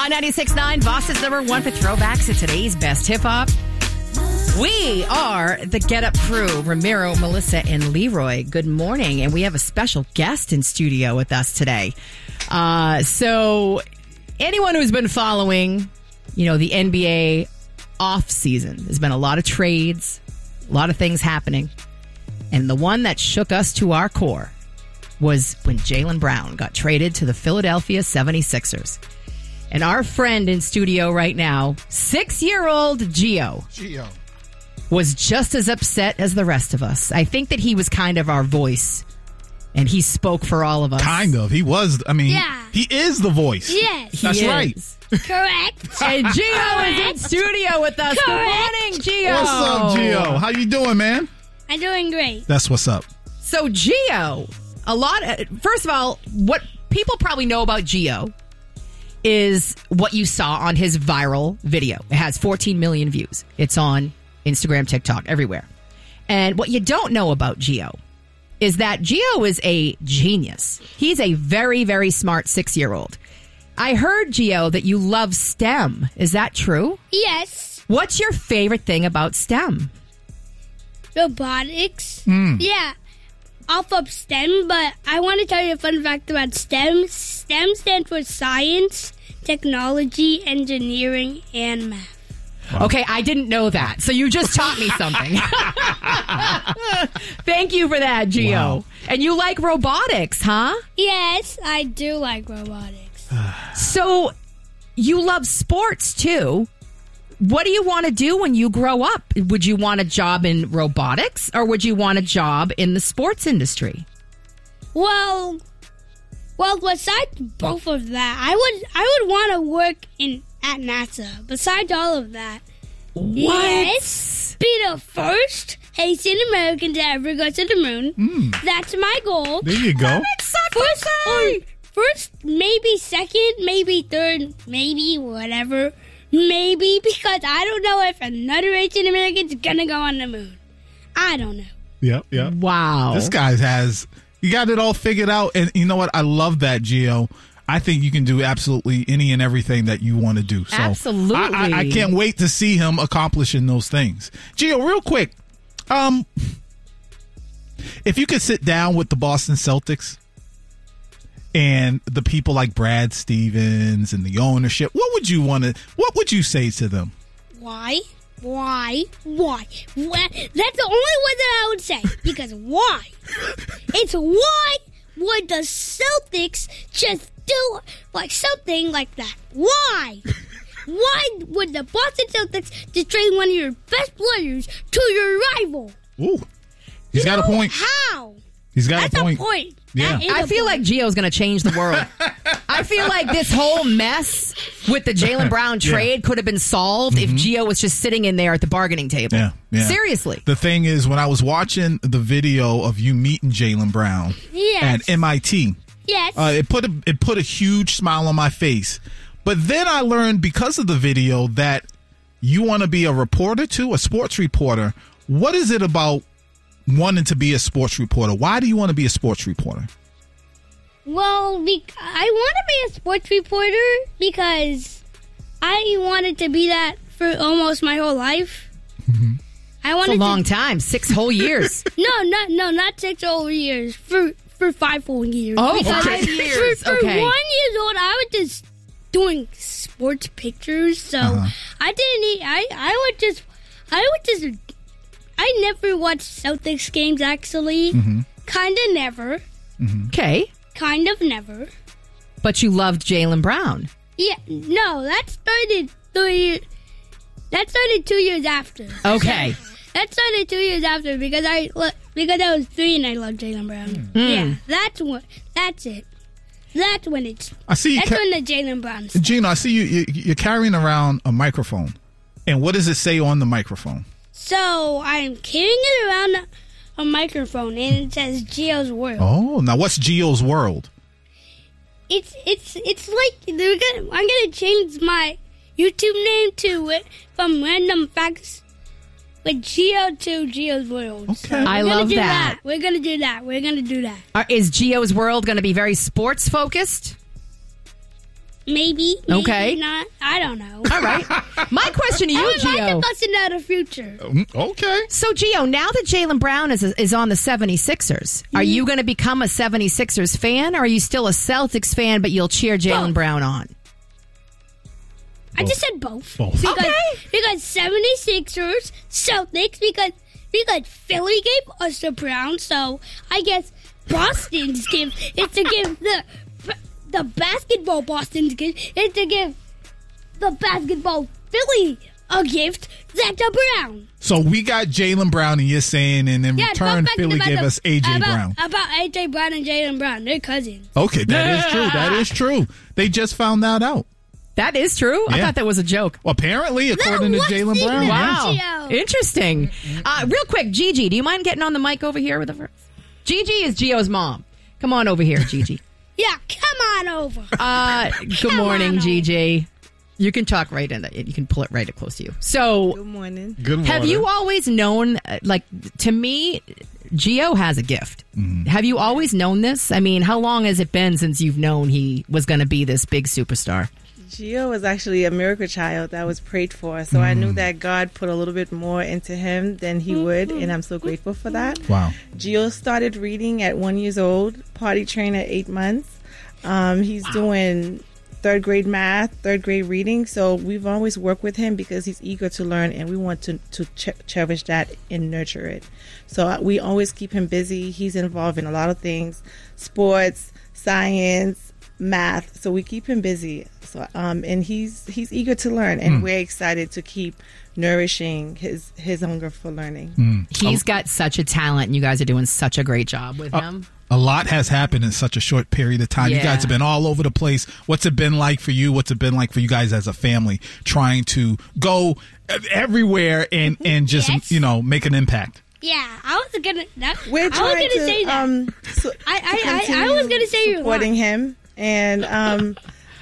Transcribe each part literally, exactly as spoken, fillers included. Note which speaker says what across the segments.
Speaker 1: On ninety-six point nine, Boston's number one for throwbacks to today's best hip-hop. We are the Get Up crew, Ramiro, Melissa, and Leroy. Good morning, and we have a special guest in studio with us today. Uh, so, anyone who's been following, you know, the N B A off season, there's been a lot of trades, a lot of things happening, and the one that shook us to our core was when Jaylen Brown got traded to the Philadelphia seventy-sixers. And our friend in studio right now, six-year-old Gio,
Speaker 2: Gio,
Speaker 1: was just as upset as the rest of us. I think that he was kind of our voice, and he spoke for all of us.
Speaker 2: Kind of. He was, I mean,
Speaker 3: Yeah.
Speaker 2: he is the voice.
Speaker 3: Yes.
Speaker 2: That's
Speaker 1: He
Speaker 2: right.
Speaker 1: is.
Speaker 3: Correct.
Speaker 1: And Gio is in
Speaker 3: Correct.
Speaker 1: studio with us. Good
Speaker 3: Correct.
Speaker 1: morning, Gio.
Speaker 2: What's up, Gio? How you doing, man?
Speaker 3: I'm doing great.
Speaker 2: That's what's up.
Speaker 1: So, Gio, a lot of, first of all, what people probably know about Gio is what you saw on his viral video. It has fourteen million views. It's on Instagram, TikTok, everywhere. And what you don't know about Gio is that Gio is a genius. He's a very, very smart six-year-old. I heard, Gio, that you love STEM. Is that true?
Speaker 3: Yes.
Speaker 1: What's your favorite thing about STEM?
Speaker 3: Robotics.
Speaker 2: Hmm.
Speaker 3: Yeah. Off of STEM, but I want to tell you a fun fact about STEM. STEM stands for science, technology, engineering, and math.
Speaker 1: Okay, I didn't know that. So you just taught me something. Thank you for that, Gio.
Speaker 2: Wow.
Speaker 1: And you like robotics, huh?
Speaker 3: Yes, I do like robotics.
Speaker 1: So you love sports too. What do you want to do when you grow up? Would you want a job in robotics or would you want a job in the sports industry?
Speaker 3: Well, well, besides both of that, I would I would want to work in at NASA. Besides all of that, yes, be the first Asian American to ever go to the moon. That's my goal.
Speaker 2: There you go.
Speaker 3: First, or first, maybe second, maybe third, maybe whatever. Maybe because I don't know if another Asian American's gonna go on the moon. I don't know.
Speaker 2: Yep, yep.
Speaker 1: Wow.
Speaker 2: This guy has, you got it all figured out. And you know what? I love that, Gio. I think you can do absolutely any and everything that you want to do. So
Speaker 1: Absolutely.
Speaker 2: I, I, I can't wait to see him accomplishing those things. Gio, real quick, um, if you could sit down with the Boston Celtics and the people like Brad Stevens and the ownership, what would you want to, what would you say to them?
Speaker 3: Why? Why? Why? Why? That's the only one that I would say. Because why? It's why would the Celtics just do like something like that? Why? Why would the Boston Celtics just trade one of your best players to your rival?
Speaker 2: Ooh, he's got a point.
Speaker 3: How?
Speaker 2: He's got
Speaker 3: That's
Speaker 2: a point.
Speaker 3: a point.
Speaker 2: Yeah.
Speaker 3: That is
Speaker 1: I
Speaker 3: a
Speaker 1: feel
Speaker 3: point.
Speaker 1: like Gio's going to change the world. I feel like this whole mess with the Jaylen Brown trade could have been solved if Gio was just sitting in there at the bargaining table.
Speaker 2: Yeah, yeah.
Speaker 1: Seriously.
Speaker 2: The thing is, when I was watching the video of you meeting Jaylen Brown
Speaker 3: Yes.
Speaker 2: at M I T,
Speaker 3: Yes.
Speaker 2: uh, it put a it put a huge smile on my face. But then I learned because of the video that you want to be a reporter too, a sports reporter. What is it about wanting to be a sports reporter? Why do you want to be a sports reporter?
Speaker 3: Well, bec- I want to be a sports reporter because I wanted to be that for almost my whole life. I
Speaker 1: It's
Speaker 3: wanted
Speaker 1: a long
Speaker 3: to,
Speaker 1: time. Six whole years.
Speaker 3: no, not no, not six whole years for for five whole years.
Speaker 1: Oh,
Speaker 3: Because
Speaker 1: five
Speaker 3: for-
Speaker 1: years,
Speaker 3: For, for
Speaker 1: okay.
Speaker 3: one years old, I was just doing sports pictures, so
Speaker 2: Uh-huh.
Speaker 3: I didn't. Need, I I would just I would just I never watched Celtics games actually.
Speaker 2: Mm-hmm.
Speaker 3: Kind of never.
Speaker 1: Okay.
Speaker 3: Kind of never.
Speaker 1: But you loved Jaylen Brown.
Speaker 3: Yeah, no, that started three. That started two years after.
Speaker 1: Okay.
Speaker 3: That started two years after because I lo- because I was three and I loved Jaylen Brown. Yeah, that's what. That's it. That's when it's.
Speaker 2: I see you,
Speaker 3: That's
Speaker 2: ca-
Speaker 3: when the Jaylen Brown. Stuff.
Speaker 2: Gino. I see you, you. You're carrying around a microphone, and what does it say on the microphone?
Speaker 3: So I'm carrying it around a microphone and it says Gio's World.
Speaker 2: Oh, now what's Gio's World?
Speaker 3: It's it's it's like they're gonna. I'm gonna change my YouTube name to it from Random Facts with Gio to Gio's World.
Speaker 2: Okay.
Speaker 3: So we're
Speaker 1: I
Speaker 3: gonna
Speaker 1: love
Speaker 3: do
Speaker 1: that.
Speaker 3: We're gonna do that. We're gonna do that.
Speaker 1: Are, is Gio's World going to be very sports focused?
Speaker 3: Maybe. maybe
Speaker 1: Okay.
Speaker 3: not. I don't know.
Speaker 1: All right. My question to you,
Speaker 3: I would like
Speaker 1: Gio.
Speaker 3: to bust into the future.
Speaker 2: Okay.
Speaker 1: So, Gio, now that Jaylen Brown is is on the seventy-sixers, are you going to become a seventy-sixers fan, or are you still a Celtics fan, but you'll cheer Jaylen
Speaker 3: Both.
Speaker 1: Brown on?
Speaker 3: I just said both.
Speaker 2: Both.
Speaker 3: Because,
Speaker 1: Okay.
Speaker 3: because seventy-sixers, Celtics, because because Philly gave us the Browns, so I guess Boston's give is to give the the basketball Boston's give is to give the basketball Philly a gift. That's a Brown.
Speaker 2: So we got Jaylen Brown, and you're saying, and in
Speaker 3: Yeah,
Speaker 2: return,
Speaker 3: both back
Speaker 2: Philly
Speaker 3: about
Speaker 2: gave
Speaker 3: the-
Speaker 2: us A J
Speaker 3: about,
Speaker 2: Brown.
Speaker 3: About A J Brown and Jaylen Brown. They're cousins.
Speaker 2: Okay, that is true. That is true. They just found that out.
Speaker 1: That is true? I
Speaker 2: Yeah.
Speaker 1: thought that was a joke.
Speaker 2: Well, apparently, according to
Speaker 3: what's
Speaker 2: Jaylen
Speaker 3: the
Speaker 2: Brown.
Speaker 3: Wow.
Speaker 1: Wow.
Speaker 3: Gio.
Speaker 1: Interesting. Uh, real quick, Gigi, do you mind getting on the mic over here with us? Gigi is Gio's mom. Come on over here, Gigi.
Speaker 3: Yeah, come on over.
Speaker 1: Uh, good
Speaker 3: Come
Speaker 1: morning,
Speaker 3: on over.
Speaker 1: Gigi. You can talk right in. The, you can pull it right close to you. So,
Speaker 4: Good morning.
Speaker 2: Good morning.
Speaker 1: have you always known, uh, like, to me, Gio has a gift.
Speaker 2: Mm-hmm.
Speaker 1: Have you always known this? I mean, how long has it been since you've known he was going to be this big superstar?
Speaker 4: Gio was actually a miracle child that was prayed for, so I knew that God put a little bit more into him than he would, and I'm so grateful for that.
Speaker 2: Wow.
Speaker 4: Gio started reading at one years old, potty trained at eight months. Um, he's doing third grade math, third grade reading, so we've always worked with him because he's eager to learn, and we want to, to ch- cherish that and nurture it. So uh, we always keep him busy. He's involved in a lot of things, sports, science, math, so we keep him busy. So um and he's he's eager to learn, and we're excited to keep nourishing his his hunger for learning.
Speaker 1: He's got such a talent, and you guys are doing such a great job with him.
Speaker 2: A lot has happened in such a short period of time. You
Speaker 1: Yeah.
Speaker 2: guys have been all over the place. What's it been like for you? What's it been like for you guys as a family trying to go everywhere and, and just,
Speaker 3: Yes.
Speaker 2: you know, make an impact?
Speaker 3: Yeah, I was gonna. That,
Speaker 4: We're
Speaker 3: I was
Speaker 4: trying
Speaker 3: gonna
Speaker 4: to
Speaker 3: say that.
Speaker 4: um so,
Speaker 3: I-
Speaker 4: to
Speaker 3: I- I- I
Speaker 4: continue
Speaker 3: was gonna say you're
Speaker 4: supporting
Speaker 3: right.
Speaker 4: him and um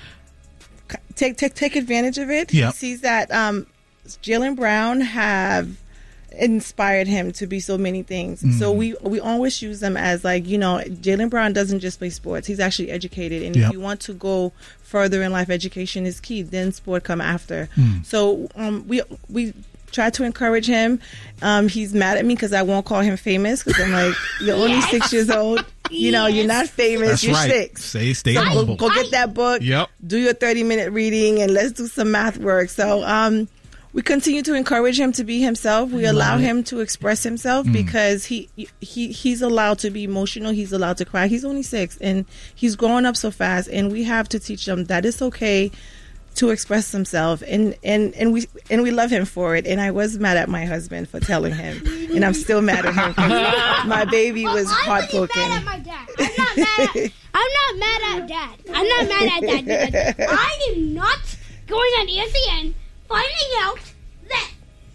Speaker 4: c- take take take advantage of it.
Speaker 2: Yep.
Speaker 4: He sees that um Jaylen Brown have inspired him to be so many things. So we we always use them as, like, you know, Jaylen Brown doesn't just play sports. He's actually educated, and
Speaker 2: Yep.
Speaker 4: if you want to go further in life, education is key. Then sport come after. So um we we try to encourage him. Um, he's mad at me because I won't call him famous, because I'm like, you're only six years old. You know, you're not famous.
Speaker 2: That's
Speaker 4: you're
Speaker 2: right.
Speaker 4: six.
Speaker 2: Say, stay
Speaker 4: So go,
Speaker 2: humble.
Speaker 4: go get that book.
Speaker 2: Yep.
Speaker 4: Do your thirty minute reading, and let's do some math work. So um, we continue to encourage him to be himself. We allow him to express himself because he he he's allowed to be emotional. He's allowed to cry. He's only six, and he's growing up so fast. And we have to teach him that it's okay to express himself, and, and, and we and we love him for it. And I was mad at my husband for telling him, and I'm still mad at him 'cause my baby was
Speaker 3: I'm really
Speaker 4: heartbroken.
Speaker 3: mad at my dad. I'm not mad at. I'm not mad at dad. I'm not mad at dad because I am not going on E S P N finding out that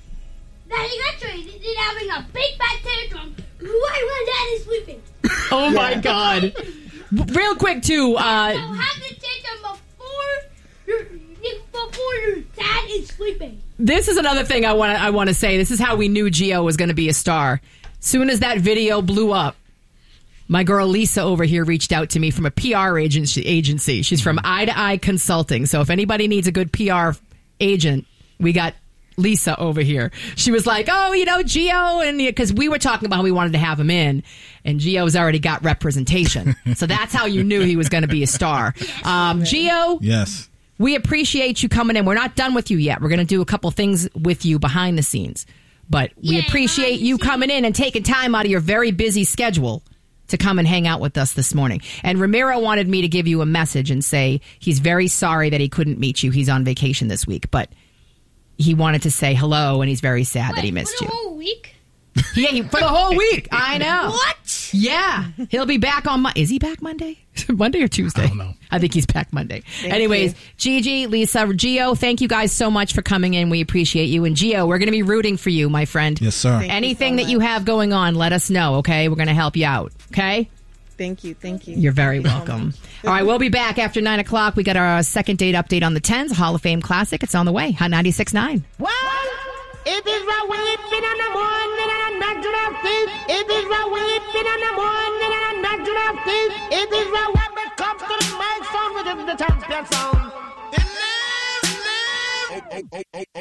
Speaker 3: that he got traded and having a big fat tantrum right when dad is sleeping.
Speaker 1: Oh, my God. Real quick, too.
Speaker 3: So
Speaker 1: Uh,
Speaker 3: have the tantrum before your before your dad is sleeping.
Speaker 1: this is another thing I want to I want to say. This is how we knew Gio was going to be a star. Soon as that video blew up, my girl Lisa over here reached out to me from a P R agency. agency. She's from Eye to Eye Consulting. So if anybody needs a good P R agent, we got Lisa over here. She was like, oh, you know, Gio, and because we were talking about how we wanted to have him in, and Gio's already got representation. So that's how you knew he was going to be a star. Um, Gio,
Speaker 2: Yes.
Speaker 1: we appreciate you coming in. We're not done with you yet. We're going to do a couple things with you behind the scenes. But we
Speaker 3: Yeah,
Speaker 1: appreciate
Speaker 3: behind the
Speaker 1: you
Speaker 3: scenes.
Speaker 1: coming in and taking time out of your very busy schedule to come and hang out with us this morning. And Ramiro wanted me to give you a message and say he's very sorry that he couldn't meet you. He's on vacation this week, but he wanted to say hello, and he's very sad that he
Speaker 3: Wait,
Speaker 1: missed
Speaker 3: for
Speaker 1: you.
Speaker 3: the whole week.
Speaker 1: Yeah, he, for the whole week. I know.
Speaker 3: What?
Speaker 1: Yeah, he'll be back on. Mo- Is he back Monday? Monday or Tuesday?
Speaker 2: I don't know.
Speaker 1: I think he's back Monday. Anyways, Gigi, Lisa, Gio, thank you guys so much for coming in. We appreciate you. And Gio, we're going to be rooting for you, my friend.
Speaker 2: Yes, sir.
Speaker 4: Thank you
Speaker 1: Anything
Speaker 4: so
Speaker 1: that you
Speaker 4: much.
Speaker 1: have going on, let us know. Okay, we're going to help you out. Okay.
Speaker 4: Thank you, thank you.
Speaker 1: You're very
Speaker 4: Thank you so
Speaker 1: welcome.
Speaker 4: much.
Speaker 1: All right, we'll be back after nine o'clock. We got our second date update on the tens, Hall of Fame Classic. It's on the way. Hot ninety-six point nine.
Speaker 5: Well, it is a weeping in the morning and a natural thief. It is a weeping in the morning and a natural thief. It is a when it comes to the milestone within the champion sound. It lives, lives.